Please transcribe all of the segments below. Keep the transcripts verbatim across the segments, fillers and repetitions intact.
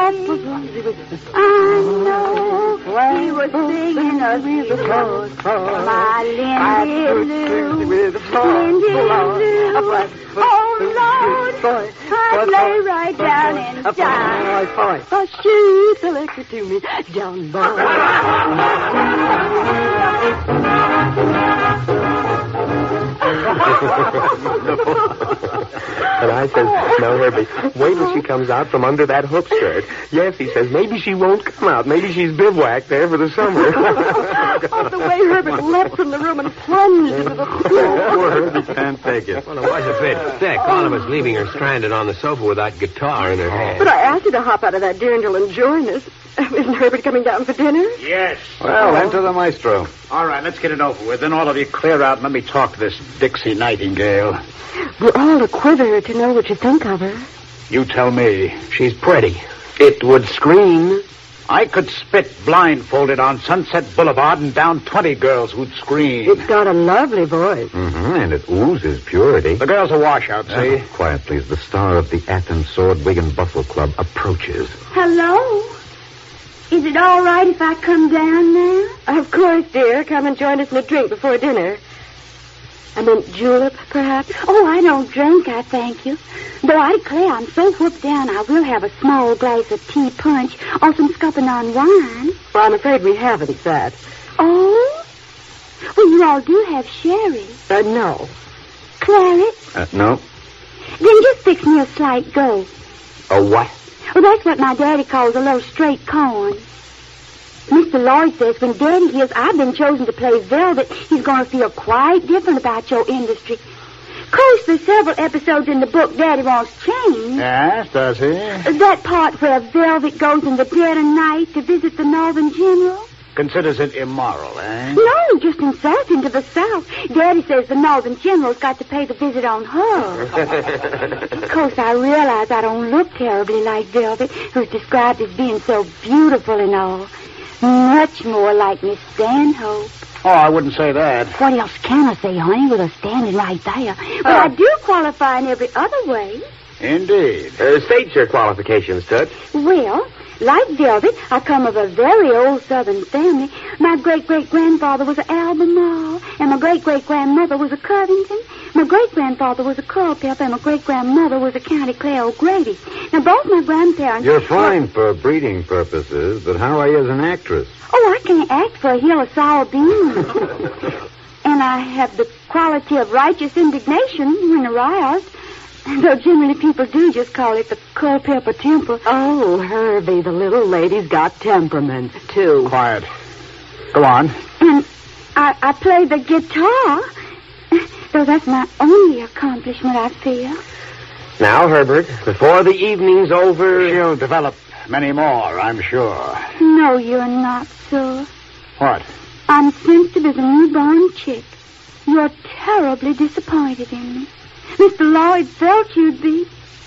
I know he was singing a song. My Lindy Lou, Lindy Lou. Oh, Lord, I'd lay right down and die. Oh, she's electric to me, John Boy. And I says, no, Herbie, wait till she comes out from under that hoop skirt. Yes, he says, maybe she won't come out. Maybe she's bivouacked there for the summer. Oh, the way Herbert leapt from the room and plunged into the pool. Poor Herbie can't take it. Well, it was a bit thick, all of us leaving her stranded on the sofa with that guitar in her hand. But I asked her to hop out of that dirndl and join us. Isn't Herbert coming down for dinner? Yes. Well, enter the maestro. All right, let's get it over with. Then all of you clear out and let me talk to this Dixie Nightingale. We're all a quiver to know what you think of her. You tell me. She's pretty. It would scream. I could spit blindfolded on Sunset Boulevard and down twenty girls who'd scream. It's got a lovely voice. Mm-hmm, and it oozes purity. The girl's a washout, see? Uh, quiet, please. The star of the Athens Sword, Wig, and Bustle Club approaches. Hello? Is it all right if I come down now? Of course, dear. Come and join us in a drink before dinner. I meant julep, perhaps? Oh, I don't drink, I thank you. Though I declare I'm so whooped down, I will have a small glass of tea punch or some scupping on wine. Well, I'm afraid we haven't that. Oh? Well, you all do have sherry. Uh, no. Claret? Uh, no. Then just fix me a slight go. A what? Well, that's what my daddy calls a little straight corn. Mister Lloyd says when Daddy hears I've been chosen to play Velvet, he's going to feel quite different about your industry. Of course, there's several episodes in the book Daddy wants changed. Yes, does he? That part where Velvet goes in the dead of night to visit the Northern General. Considers it immoral, eh? No, just insulting to the South. Daddy says the Northern General's got to pay the visit on her. Of course, I realize I don't look terribly like Velvet, who's described as being so beautiful and all. Much more like Miss Stanhope. Oh, I wouldn't say that. What else can I say, honey, with her standing right there? But I do qualify in every other way. Indeed. Uh, state your qualifications, Toots. Well, like Velvet, I come of a very old Southern family. My great-great-grandfather was an Albemarle, and my great-great-grandmother was a Covington. My great-grandfather was a Culpeper, and my great-grandmother was a County Clare O'Grady. Now, both my grandparents... You're fine for breeding purposes, but how are you as an actress? Oh, I can't act for a hill of sour beans. And I have the quality of righteous indignation when aroused. Though generally people do just call it the Culpeper temper. Oh, Herbie, the little lady's got temperament, too. Quiet. Go on. And I, I play the guitar. Though that's my only accomplishment, I feel. Now, Herbert, before the evening's over... She'll develop many more, I'm sure. No, you're not, sir. What? I'm sensitive as a newborn chick. You're terribly disappointed in me. Mister Lloyd felt you'd be.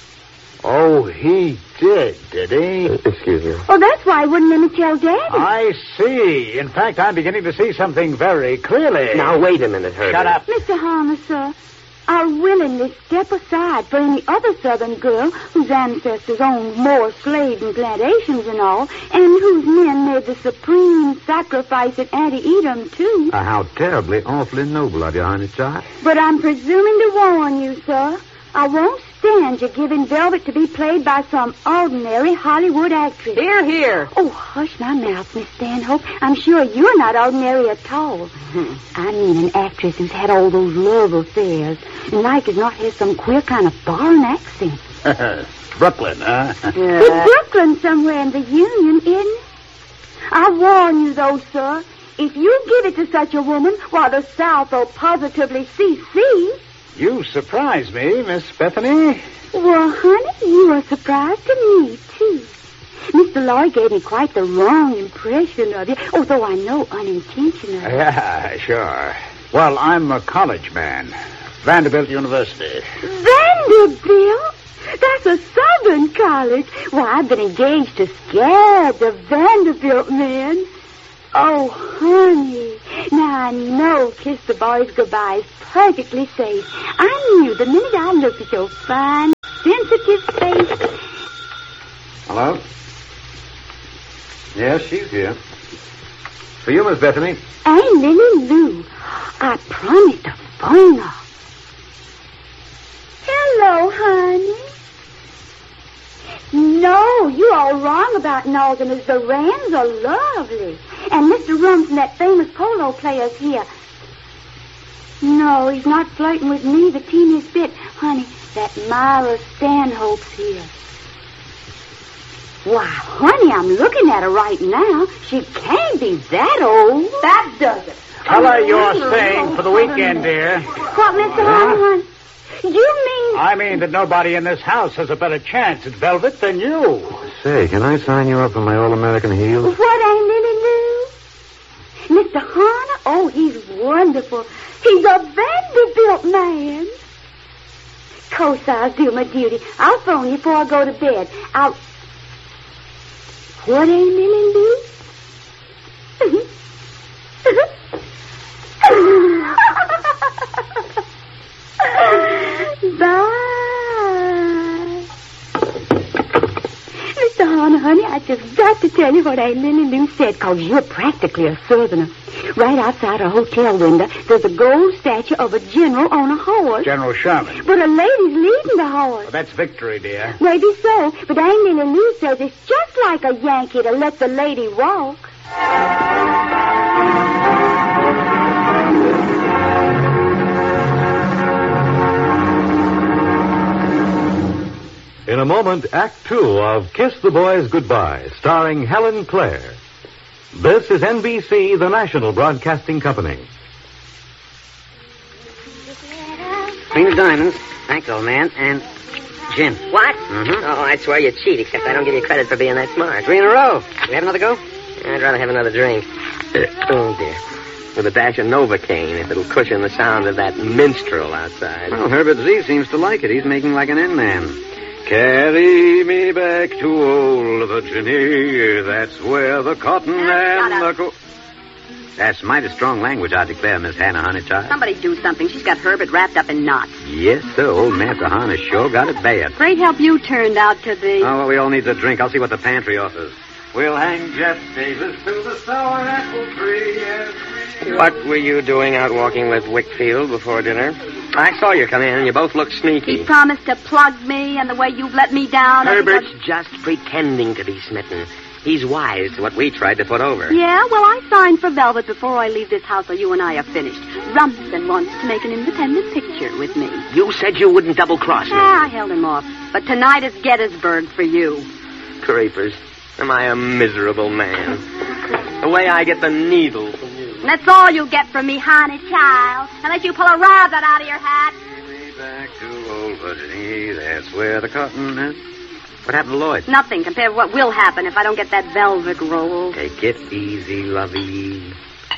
Oh, he did, did he? Uh, excuse me. Oh, that's why he wouldn't let me tell Daddy. I see. In fact, I'm beginning to see something very clearly. Now, wait a minute, Herbert. Shut up. Mister Harmer, sir, I'll willingly step aside for any other Southern girl whose ancestors owned more slaves and plantations and all, and whose men made the supreme sacrifice at Antietam, too. Uh, how terribly, awfully noble of you, honey child. But I'm presuming to warn you, sir. I won't stand you giving Velvet to be played by some ordinary Hollywood actress. Here, here. Oh, hush my mouth, Miss Stanhope. I'm sure you're not ordinary at all. I mean an actress who's had all those love affairs and like as not has some queer kind of foreign accent. Brooklyn, huh? Yeah. It's Brooklyn somewhere in the Union, isn't it? I warn you, though, sir. If you give it to such a woman, why, the South will positively C C. You surprise me, Miss Bethany. Well, honey, you are surprised to me, too. Mister Lloyd gave me quite the wrong impression of you, although I know unintentionally. Yeah, sure. Well, I'm a college man. Vanderbilt University. Vanderbilt? That's a Southern college. Well, I've been engaged to Scab, the Vanderbilt man. Oh, honey. Now, I know Kiss the Boys Goodbye is perfectly safe. I knew the minute I looked at your fine, sensitive face. Hello? Yes, she's here. For you, Miss Bethany. Aunt Lily Lou, I promised to phone her. Hello, honey. No, you're all wrong about Northerners. The Rands are lovely. And Mister Rumson, that famous polo player's here. No, he's not flirting with me the teeniest bit. Honey, that Myra Stanhope's here. Why, honey, I'm looking at her right now. She can't be that old. That does it. Tell her you're staying for the weekend, dear. What, Mister Honey? You mean... I mean that nobody in this house has a better chance at Velvet than you. Say, can I sign you up for my All-American heels? What, Aunt Lily Lou? Mister Horner? Oh, he's wonderful. He's a Vanderbilt man. Of course, I'll do my duty. I'll phone you before I go to bed. I'll... What, Aunt Lily Lou? Bye. Mister Horner, honey, I just got to tell you what Aunt Lily Lou said, because you're practically a Southerner. Right outside her hotel window, there's a gold statue of a general on a horse. General Sherman. But a lady's leading the horse. Well, that's victory, dear. Maybe so, but Aunt Lily Lou says it's just like a Yankee to let the lady walk. In a moment, Act Two of Kiss the Boys Goodbye, starring Helen Clare. This is N B C, the national broadcasting company. Queen of Diamonds. Thanks, old man. And gin. What? Mm-hmm. Oh, I swear you cheat, except I don't give you credit for being that smart. Three in a row. We have another go? I'd rather have another drink. Oh, dear. With a dash of Novocaine, if it'll cushion the sound of that minstrel outside. Well, Herbert Z seems to like it. He's making like an end man. Carry me back to old Virginia. That's where the cotton and the... Co- That's mighty strong language, I declare, Miss Hannah Honeychild. Somebody do something. She's got Herbert wrapped up in knots. Yes, sir. Old Master Harness sure got it bad. Great help you turned out to be. Oh, well, we all need a drink. I'll see what the pantry offers. We'll hang Jeff Davis to the sour apple tree. Yes, we What were you doing out walking with Wickfield before dinner? I saw you come in, and you both looked sneaky. He promised to plug me, and the way you've let me down... Herbert's just pretending to be smitten. He's wise to what we tried to put over. Yeah, well, I signed for Velvet before I leave this house, so you and I are finished. Rumson wants to make an independent picture with me. You said you wouldn't double-cross me. Yeah, I held him off. But tonight is Gettysburg for you. Creepers. Am I a miserable man? The way I get the needle from you. And that's all you get from me, honey child. Unless you pull a rabbit out of your hat. Carry me back to old Virginia. That's where the cotton is. What happened to Lloyd? Nothing compared to what will happen if I don't get that velvet roll. Take it easy, lovey.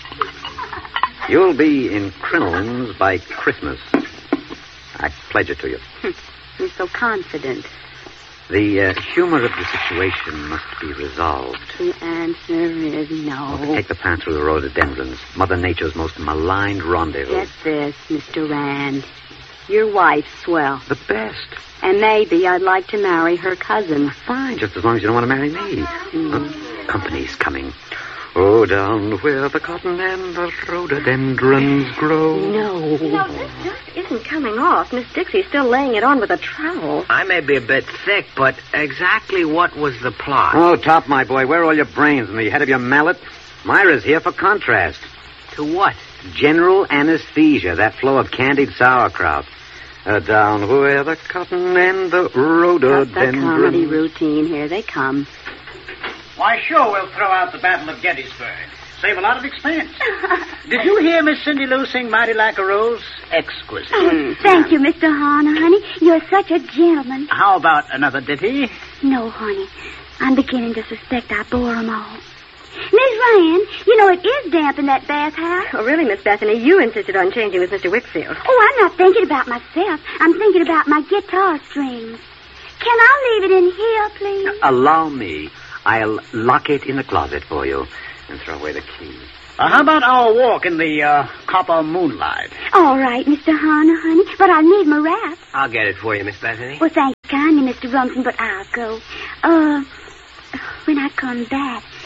You'll be in crinolines by Christmas. I pledge it to you. You're so confident. The uh, humor of the situation must be resolved. The answer is no. Oh, take the path through the rhododendrons, Mother Nature's most maligned rendezvous. Get this, Mister Rand. Your wife's swell. The best. And maybe I'd like to marry her cousin. Fine, just as long as you don't want to marry me. Mm. Huh? Company's coming. Oh, down where the cotton and the rhododendrons grow. No. You know, this just isn't coming off. Miss Dixie's still laying it on with a trowel. I may be a bit thick, but exactly what was the plot? Oh, Top, my boy, where are all your brains and the head of your mallet? Myra's here for contrast. To what? General anesthesia, that flow of candied sauerkraut. Uh, down where the cotton and the Got the rhododendrons... comedy routine. Here they come. Why, sure, we'll throw out the Battle of Gettysburg. Save a lot of expense. Did you hear Miss Cindy Lou sing Mighty Like a Rose? Exquisite. Oh, thank you, Mister Horner, honey. You're such a gentleman. How about another ditty? No, honey. I'm beginning to suspect I bore 'em all. Miss Rand, you know it is damp in that bathhouse. Oh, really, Miss Bethany? You insisted on changing with Mister Wickfield. Oh, I'm not thinking about myself. I'm thinking about my guitar strings. Can I leave it in here, please? Allow me. I'll lock it in the closet for you and throw away the key. Uh, how about our walk in the uh, copper moonlight? All right, Mister Horner, honey, but I need my wrap. I'll get it for you, Miss Bethany. Well, thank you kindly, Mister Rumson, but I'll go. Uh, when I come back,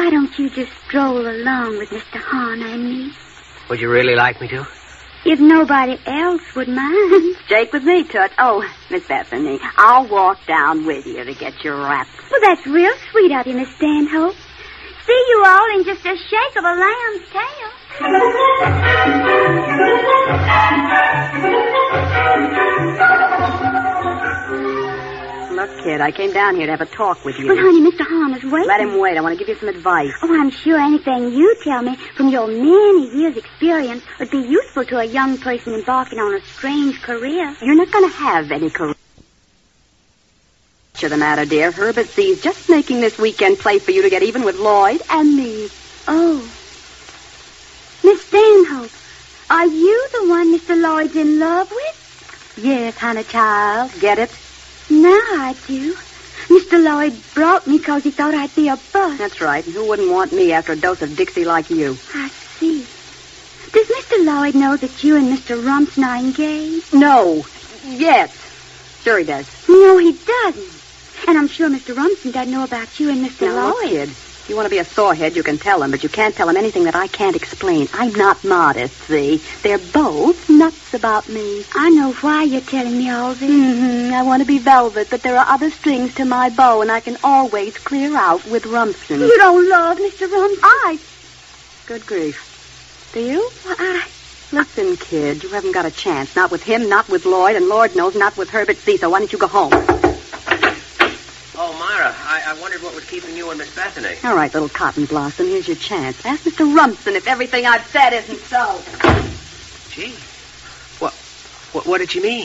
Why don't you just stroll along with Mister Hahn and me? Would you really like me to? If nobody else would mind. Jake with me, Toots. Oh, Miss Bethany, I'll walk down with you to get your wraps. Well, that's real sweet of you, Miss Stanhope. See you all in just a shake of a lamb's tail. Look, kid, I came down here to have a talk with you. Well, honey, Mister Hahn is waiting. Let him wait. I want to give you some advice. Oh, I'm sure anything you tell me from your many years' experience would be useful to a young person embarking on a strange career. You're not going to have any career. What's the matter, dear? Herbert C's just making this weekend play for you to get even with Lloyd and me. Oh. Miss Stanhope, are you the one Mister Lloyd's in love with? Yes, honey child. Get it? Now I do. Mister Lloyd brought me because he thought I'd be a bust. That's right. And who wouldn't want me after a dose of Dixie like you? I see. Does Mister Lloyd know that you and Mister Rumson are engaged? No. Yes. Sure he does. No, he doesn't. And I'm sure Mister Rumson doesn't know about you and Mister Now, Lloyd. look, kid. If you want to be a sorehead, you can tell him, but you can't tell him anything that I can't explain. I'm not modest, see? They're both nuts about me. I know why you're telling me all this. Mm-hmm. I want to be velvet, but there are other strings to my bow, and I can always clear out with Rumson. You don't love Mister Rumson? I... Good grief. Do you? Well, I... Listen, kid, you haven't got a chance. Not with him, not with Lloyd, and Lord knows not with Herbert C. So why don't you go home? Oh, Myra, I, I wondered what was keeping you and Miss Bethany. All right, little cotton blossom, here's your chance. Ask Mister Rumson if everything I've said isn't so. Gee, what, what, what did she mean?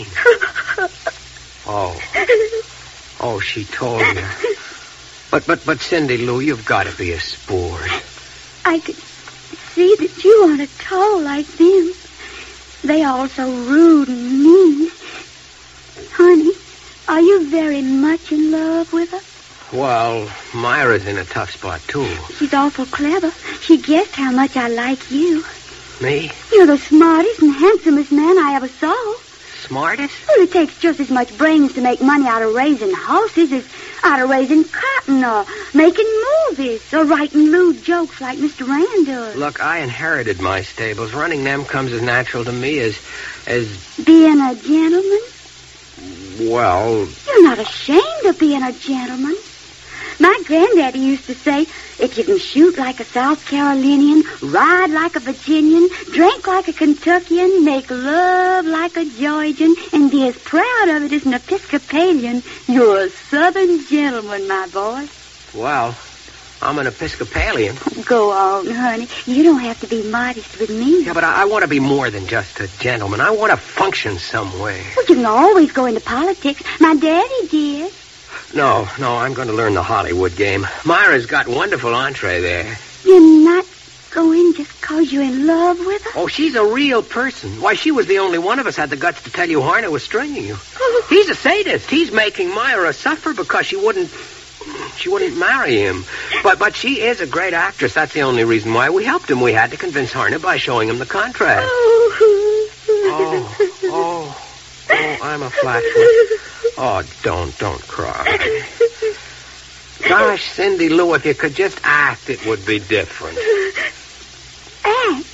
Oh, oh, she told you. But, but, but, Cindy Lou, you've got to be a sport. I could see that you aren't at all like them. They are so rude and mean. Honey, are you very much in love with her? Well, Myra's in a tough spot, too. She's awful clever. She guessed how much I like you. Me? You're the smartest and handsomest man I ever saw. Smartest? Well, it takes just as much brains to make money out of raising horses as out of raising cotton or making movies or writing lewd jokes like Mister Rand does. Look, I inherited my stables. Running them comes as natural to me as... as... Being a gentleman? Well... You're not ashamed of being a gentleman. My granddaddy used to say, if you can shoot like a South Carolinian, ride like a Virginian, drink like a Kentuckian, make love like a Georgian, and be as proud of it as an Episcopalian, you're a Southern gentleman, my boy. Well, I'm an Episcopalian. Go on, honey. You don't have to be modest with me. Yeah, but I, I want to be more than just a gentleman. I want to function some way. Well, you can always go into politics. My daddy did. No, no, I'm going to learn the Hollywood game. Myra's got wonderful entree there. You're not going just because you're in love with her? Oh, she's a real person. Why, she was the only one of us had the guts to tell you Harner was stringing you. He's a sadist. He's making Myra suffer because she wouldn't... She wouldn't marry him. But but she is a great actress. That's the only reason why we helped him. We had to convince Harner by showing him the contrast. Oh, oh, oh, I'm a flatfoot. Oh, don't, don't cry. Gosh, Cindy Lou, if you could just act, it would be different. Act?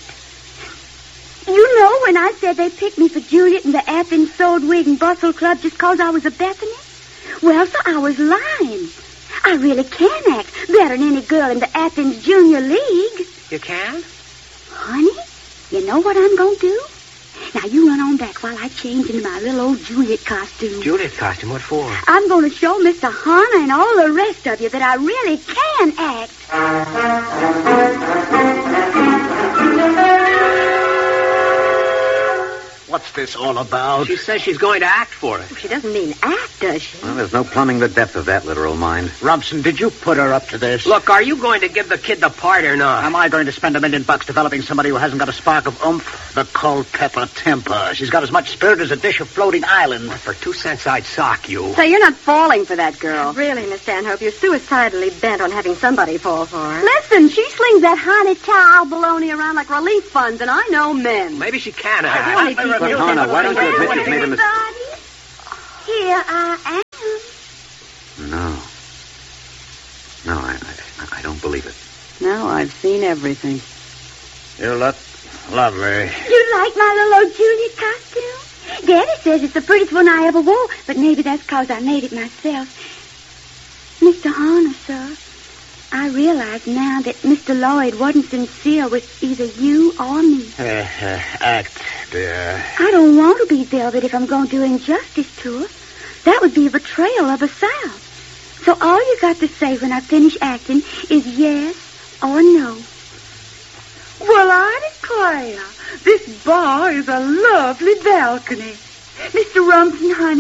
You know when I said they picked me for Juliet in the Athens Sword Wig and Bustle Club just because I was a Bethany? Well, so I was lying. I really can act better than any girl in the Athens Junior League. You can? Honey, you know what I'm going to do? Now, you run on back while I change into my little old Juliet costume. Juliet costume? What for? I'm going to show Mister Hahn and all the rest of you that I really can act. What's this all about? She says she's going to act for us. She doesn't mean act, does she? Well, there's no plumbing the depth of that literal mind. Rumson, did you put her up to this? Look, are you going to give the kid the part or not? Am I going to spend a million bucks developing somebody who hasn't got a spark of oomph? The Culpeper temper. She's got as much spirit as a dish of floating island. For two cents, I'd sock you. So you're not falling for that girl. Really, Miss Stanhope, you're suicidally bent on having somebody fall for her. Listen, she slings that honey towel baloney around like relief funds, and I know men. Maybe she can I act. really keep But, it Hannah, why don't you admit Well, you've made a mistake? everybody, here I am. No. No, I, I, I don't believe it. Now I've seen everything. You look lovely. You like my little old Juliet costume? Daddy says it's the prettiest one I ever wore, but maybe that's 'cause I made it myself. Mister Horner, sir, I realize now that Mister Lloyd wasn't sincere with either you or me. Uh, uh, act, dear. I don't want to be Velvet if I'm going to do injustice to her. That would be a betrayal of herself. So all you got to say when I finish acting is yes or no. Well, I declare, this bar is a lovely balcony. Mister Rumsen, honey,